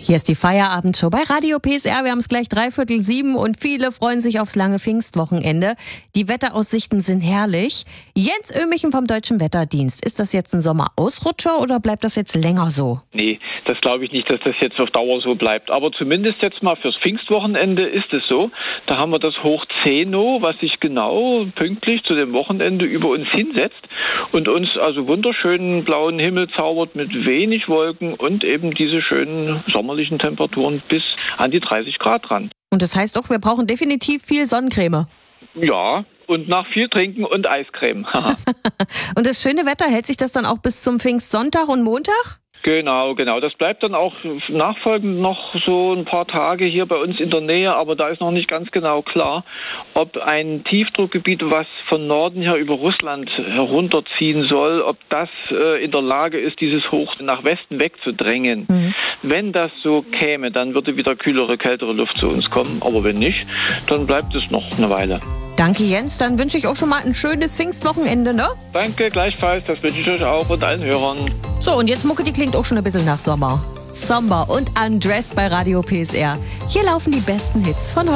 Hier ist die Feierabendshow bei Radio PSR. Wir haben es gleich 6:45 und viele freuen sich aufs lange Pfingstwochenende. Die Wetteraussichten sind herrlich. Jens Ömichen vom Deutschen Wetterdienst. Ist das jetzt ein Sommerausrutscher oder bleibt das jetzt länger so? Nee, das glaube ich nicht, dass das jetzt auf Dauer so bleibt. Aber zumindest jetzt mal fürs Pfingstwochenende ist es so. Da haben wir das Hoch Zeno, was sich genau pünktlich zu dem Wochenende über uns hinsetzt und uns also wunderschönen blauen Himmel zaubert mit wenig Wolken und eben diese schönen sommerlichen Temperaturen bis an die 30 Grad ran. Und das heißt doch, wir brauchen definitiv viel Sonnencreme. Ja, und nach viel Trinken und Eiscreme. Und das schöne Wetter, hält sich das dann auch bis zum Pfingstsonntag und Montag? Genau. Das bleibt dann auch nachfolgend noch so ein paar Tage hier bei uns in der Nähe, aber da ist noch nicht ganz genau klar, ob ein Tiefdruckgebiet, was von Norden her über Russland herunterziehen soll, ob das in der Lage ist, dieses Hoch nach Westen wegzudrängen. Wenn das so käme, dann würde wieder kühlere, kältere Luft zu uns kommen, aber wenn nicht, dann bleibt es noch eine Weile. Danke Jens, dann wünsche ich auch schon mal ein schönes Pfingstwochenende, ne? Danke, gleichfalls, das wünsche ich euch auch und allen Hörern. So, und jetzt Mucke, die klingt auch schon ein bisschen nach Sommer. Sommer und Undressed bei Radio PSR. Hier laufen die besten Hits von heute.